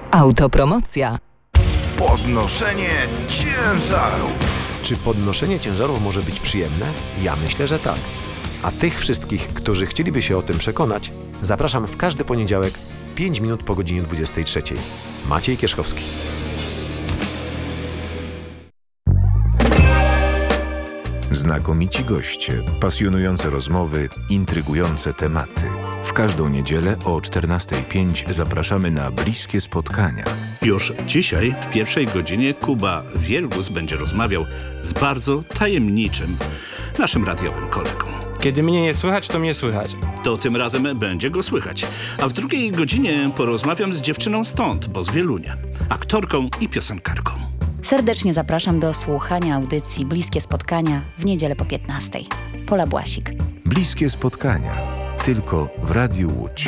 Autopromocja. Podnoszenie ciężarów. Czy podnoszenie ciężarów może być przyjemne? Ja myślę, że tak. A tych wszystkich, którzy chcieliby się o tym przekonać, zapraszam w każdy poniedziałek 5 minut po godzinie 23. Maciej Kierzchowski. Znakomici goście, pasjonujące rozmowy, intrygujące tematy. W każdą niedzielę o 14:05 zapraszamy na bliskie spotkania. Już dzisiaj w pierwszej godzinie Kuba Wielgus będzie rozmawiał z bardzo tajemniczym naszym radiowym kolegą. Kiedy mnie nie słychać, to mnie słychać. To tym razem będzie go słychać. A w drugiej godzinie porozmawiam z dziewczyną stąd, bo z Wielunia, aktorką i piosenkarką. Serdecznie zapraszam do słuchania audycji Bliskie Spotkania w niedzielę po 15:00. Pola Błasik. Bliskie spotkania. Tylko w Radiu Łódź.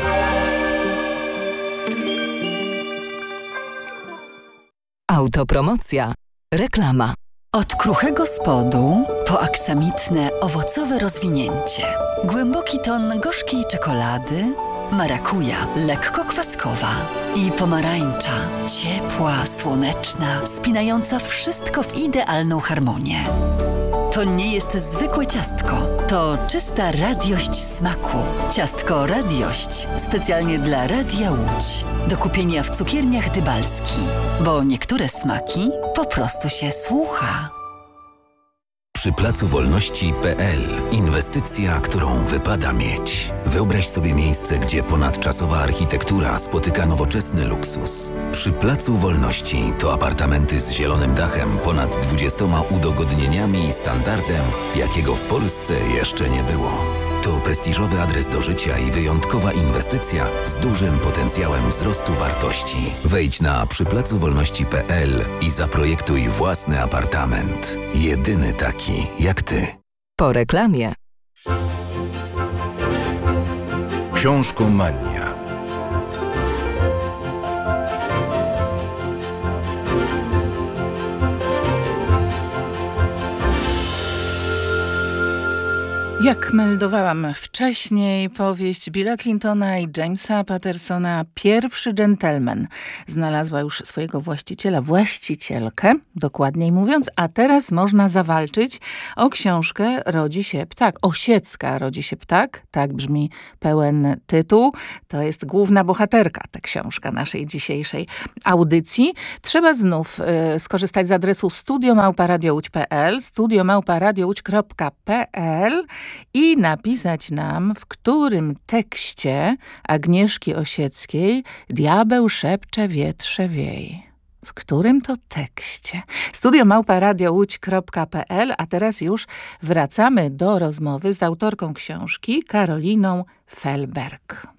Autopromocja. Reklama. Od kruchego spodu po aksamitne, owocowe rozwinięcie. Głęboki ton gorzkiej czekolady, marakuja, lekko kwaskowa i pomarańcza, ciepła, słoneczna, spinająca wszystko w idealną harmonię. To nie jest zwykłe ciastko, to czysta radiość smaku. Ciastko Radiość, specjalnie dla Radia Łódź. Do kupienia w cukierniach Dybalski, bo niektóre smaki po prostu się słucha. Przy Placu Wolności.pl inwestycja, którą wypada mieć. Wyobraź sobie miejsce, gdzie ponadczasowa architektura spotyka nowoczesny luksus. Przy Placu Wolności to apartamenty z zielonym dachem, ponad 20 udogodnieniami i standardem, jakiego w Polsce jeszcze nie było. To prestiżowy adres do życia i wyjątkowa inwestycja z dużym potencjałem wzrostu wartości. Wejdź na przyplacuwolności.pl i zaprojektuj własny apartament. Jedyny taki jak ty. Po reklamie. Książkomania. Jak meldowałam wcześniej, powieść Billa Clintona i Jamesa Pattersona Pierwszy dżentelmen znalazła już swojego właścicielkę, dokładniej mówiąc, a teraz można zawalczyć o książkę Rodzi się ptak. Osiecka Rodzi się ptak, tak brzmi pełen tytuł. To jest główna bohaterka, ta książka naszej dzisiejszej audycji. Trzeba znów skorzystać z adresu studio@radiouć.pl, studio@radiouć.pl i napisać nam, w którym tekście Agnieszki Osieckiej diabeł szepcze wietrze wiej. W którym to tekście? studio@radiouć.pl, a teraz już wracamy do rozmowy z autorką książki Karoliną Felberg.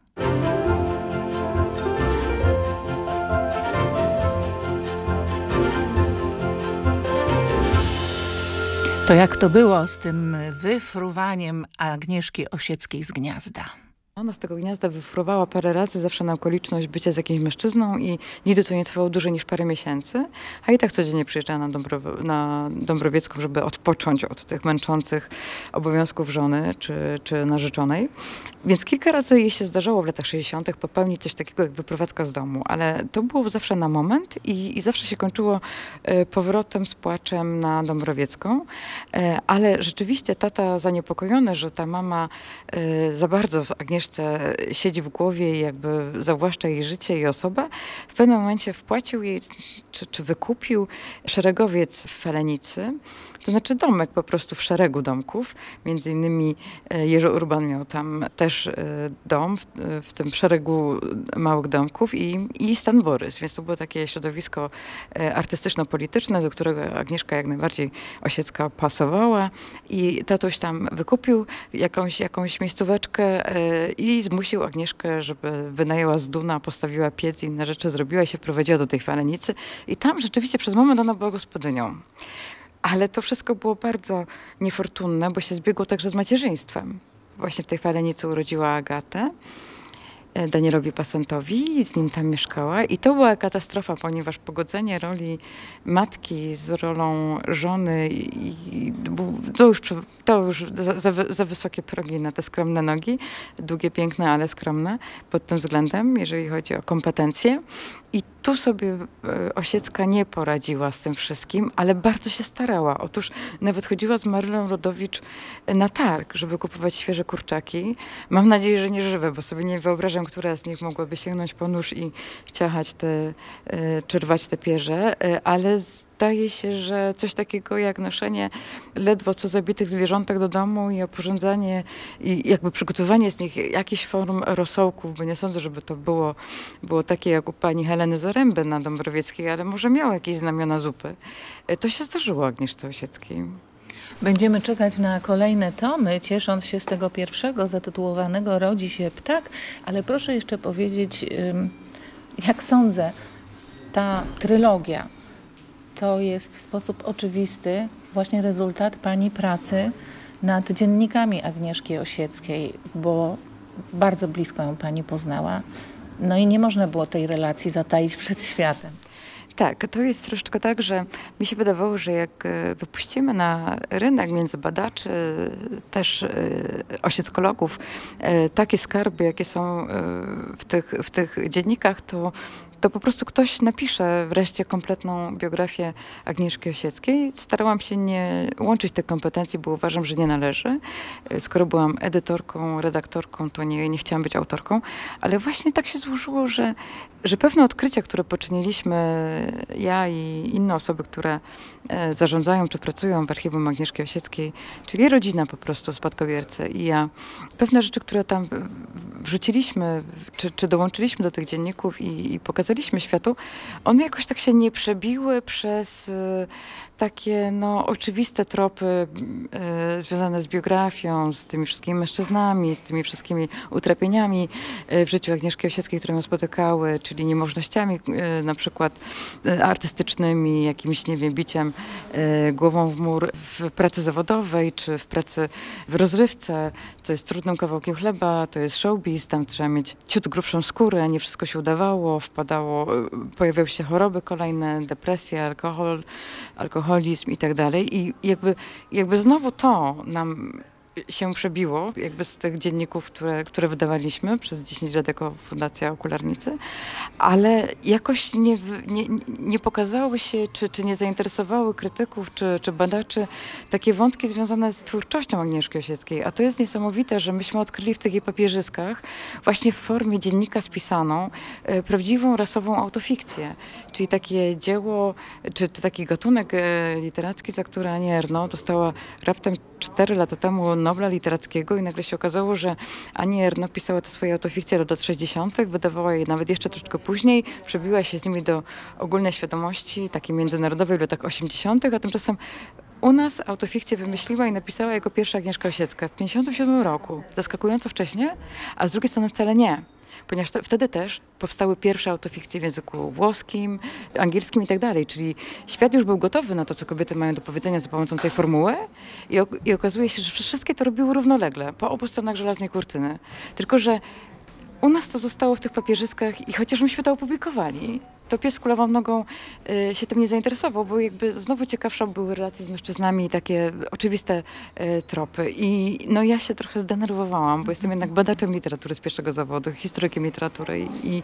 To jak to było z tym wyfruwaniem Agnieszki Osieckiej z gniazda? Ona z tego gniazda wyfruwała parę razy, zawsze na okoliczność bycia z jakimś mężczyzną i nigdy to nie trwało dłużej niż parę miesięcy, a i tak codziennie przyjeżdżała na Dąbrowiecką, żeby odpocząć od tych męczących obowiązków żony czy narzeczonej. Więc kilka razy jej się zdarzało w latach 60. popełnić coś takiego jak wyprowadzka z domu, ale to było zawsze na moment i zawsze się kończyło powrotem z płaczem na Dąbrowiecką, ale rzeczywiście tata zaniepokojony, że ta mama za bardzo w Agnieszce siedzi w głowie i jakby zawłaszcza jej życie i osobę, w pewnym momencie wpłacił jej, czy wykupił szeregowiec w Felenicy, to znaczy domek po prostu w szeregu domków. Między innymi Jerzy Urban miał tam też dom w tym szeregu małych domków i Stan Borys. Więc to było takie środowisko artystyczno-polityczne, do którego Agnieszka jak najbardziej Osiecka pasowała. I tatuś tam wykupił jakąś miejscóweczkę i zmusił Agnieszkę, żeby wynajęła z Duna, postawiła piec i inne rzeczy zrobiła i się wprowadziła do tej Falenicy. I tam rzeczywiście przez moment ona była gospodynią. Ale to wszystko było bardzo niefortunne, bo się zbiegło także z macierzyństwem. Właśnie w tej Falenicy urodziła Agatę. Danielowi Passantowi, z nim tam mieszkała i to była katastrofa, ponieważ pogodzenie roli matki z rolą żony to już za wysokie progi na te skromne nogi, długie, piękne, ale skromne pod tym względem, jeżeli chodzi o kompetencje. I tu sobie Osiecka nie poradziła z tym wszystkim, ale bardzo się starała. Otóż nawet chodziła z Marylą Rodowicz na targ, żeby kupować świeże kurczaki. Mam nadzieję, że nie żywe, bo sobie nie wyobrażam, która z nich mogłaby sięgnąć po nóż i ciachać czy rwać te pierze, ale zdaje się, że coś takiego jak noszenie ledwo co zabitych zwierzątek do domu i oporządzanie i jakby przygotowanie z nich jakichś form rosołków, bo nie sądzę, żeby to było takie jak u pani Heleny Zaręby na Dąbrowieckiej, ale może miało jakieś znamiona zupy. To się zdarzyło Agnieszce Osieckiej. Będziemy czekać na kolejne tomy, ciesząc się z tego pierwszego zatytułowanego Rodzi się ptak, ale proszę jeszcze powiedzieć, jak sądzę, ta trylogia to jest w sposób oczywisty właśnie rezultat pani pracy nad dziennikami Agnieszki Osieckiej, bo bardzo blisko ją pani poznała. No i nie można było tej relacji zataić przed światem. Tak, to jest troszeczkę tak, że mi się wydawało, że jak wypuścimy na rynek między badaczy, też osieckologów, takie skarby, jakie są w tych dziennikach, to po prostu ktoś napisze wreszcie kompletną biografię Agnieszki Osieckiej. Starałam się nie łączyć tych kompetencji, bo uważam, że nie należy. Skoro byłam edytorką, redaktorką, to nie chciałam być autorką. Ale właśnie tak się złożyło, że pewne odkrycia, które poczyniliśmy ja i inne osoby, które zarządzają czy pracują w archiwum Agnieszki Osieckiej, czyli rodzina po prostu, spadkobiercy i ja, pewne rzeczy, które tam wrzuciliśmy, czy dołączyliśmy do tych dzienników i pokazaliśmy światu, one jakoś tak się nie przebiły przez takie oczywiste tropy związane z biografią, z tymi wszystkimi mężczyznami, z tymi wszystkimi utrapieniami w życiu Agnieszki Osieckiej, które ją spotykały, czyli niemożnościami na przykład artystycznymi, jakimś, nie wiem, biciem głową w mur w pracy zawodowej, czy w pracy w rozrywce. To jest trudnym kawałkiem chleba, to jest showbiz, tam trzeba mieć ciut grubszą skórę, nie wszystko się udawało, pojawiały się choroby kolejne, depresja, alkoholizm i tak dalej. I jakby znowu to nam się przebiło, jakby z tych dzienników, które wydawaliśmy przez 10 lat jako Fundacja Okularnicy, ale jakoś nie pokazały się, czy nie zainteresowały krytyków, czy badaczy takie wątki związane z twórczością Agnieszki Osieckiej. A to jest niesamowite, że myśmy odkryli w tych jej papierzyskach właśnie w formie dziennika spisaną prawdziwą rasową autofikcję. Czyli takie dzieło, czy taki gatunek literacki, za który Ania Ernaux dostała raptem 4 lata temu Nobla Literackiego i nagle się okazało, że Ania Ernaux pisała te swoje autofikcje do lat 60., wydawała je nawet jeszcze troszeczkę później, przebiła się z nimi do ogólnej świadomości, takiej międzynarodowej w latach 80., a tymczasem u nas autofikcję wymyśliła i napisała jako pierwsza Agnieszka Osiecka w 1957 roku. Zaskakująco wcześnie, a z drugiej strony wcale nie. Ponieważ wtedy też powstały pierwsze autofikcje w języku włoskim, angielskim i tak dalej. Czyli świat już był gotowy na to, co kobiety mają do powiedzenia za pomocą tej formuły i okazuje się, że wszystkie to robiły równolegle, po obu stronach żelaznej kurtyny. Tylko że u nas to zostało w tych papierzyskach i chociaż myśmy to opublikowali, to pies z kulawą nogą się tym nie zainteresował, bo jakby znowu ciekawsze były relacje z mężczyznami i takie oczywiste tropy. I ja się trochę zdenerwowałam, bo jestem jednak badaczem literatury z pierwszego zawodu, historykiem literatury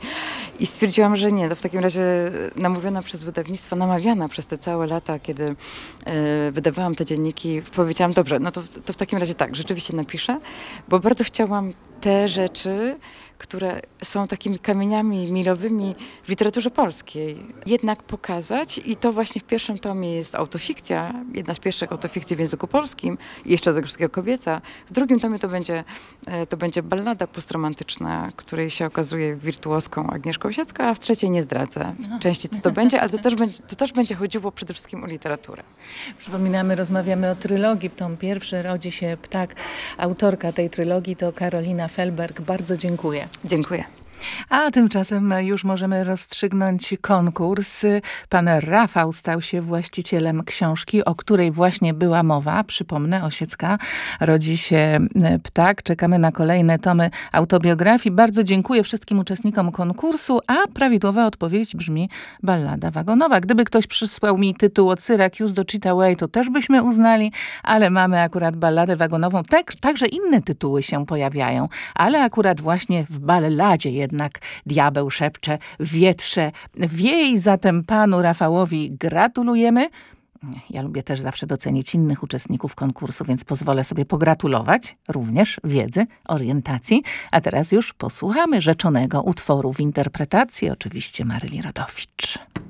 i stwierdziłam, że nie. To w takim razie namówiona przez wydawnictwo, namawiana przez te całe lata, kiedy wydawałam te dzienniki, powiedziałam, dobrze, to w takim razie tak, rzeczywiście napiszę, bo bardzo chciałam te rzeczy, które są takimi kamieniami milowymi w literaturze polskiej, jednak pokazać i to właśnie w pierwszym tomie jest autofikcja, jedna z pierwszych autofikcji w języku polskim i jeszcze do tego wszystkiego kobieca. W drugim tomie to będzie ballada postromantyczna, której się okazuje wirtuoską Agnieszka Osiecka, a w trzeciej nie zdradzę części co to będzie, ale to też będzie chodziło przede wszystkim o literaturę. Przypominamy, rozmawiamy o trylogii. Tom pierwszy, Rodzi się ptak. Autorka tej trylogii to Karolina Felberg. Bardzo dziękuję. Dziękuję. A tymczasem już możemy rozstrzygnąć konkurs. Pan Rafał stał się właścicielem książki, o której właśnie była mowa. Przypomnę, Osiecka rodzi się ptak. Czekamy na kolejne tomy autobiografii. Bardzo dziękuję wszystkim uczestnikom konkursu, a prawidłowa odpowiedź brzmi Ballada wagonowa. Gdyby ktoś przysłał mi tytuł od Syracuse do Cheataway, to też byśmy uznali, ale mamy akurat balladę wagonową. Także inne tytuły się pojawiają, ale akurat właśnie w balladzie jednak diabeł szepcze w wietrze wiej, zatem panu Rafałowi gratulujemy. Ja lubię też zawsze docenić innych uczestników konkursu, więc pozwolę sobie pogratulować również wiedzy, orientacji. A teraz już posłuchamy rzeczonego utworu w interpretacji oczywiście Maryli Rodowicz.